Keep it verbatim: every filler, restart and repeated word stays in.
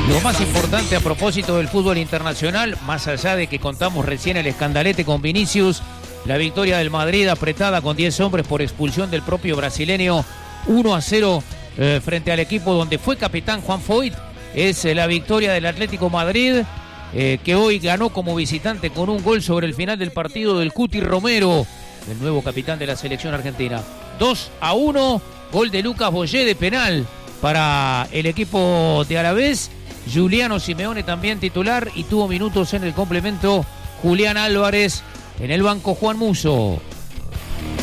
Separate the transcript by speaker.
Speaker 1: Lo más importante a propósito del fútbol internacional, más allá de que contamos recién el escandalete con Vinicius, la victoria del Madrid apretada con diez hombres por expulsión del propio brasileño, uno a cero eh, frente al equipo donde fue capitán Juan Foyt, es eh, la victoria del Atlético Madrid, eh, que hoy ganó como visitante con un gol sobre el final del partido del Cuti Romero, el nuevo capitán de la selección argentina. dos a uno, gol de Lucas Boyé de penal para el equipo de Alavés. Giuliano Simeone también titular y tuvo minutos en el complemento Julián Álvarez, en el banco Juan Musso.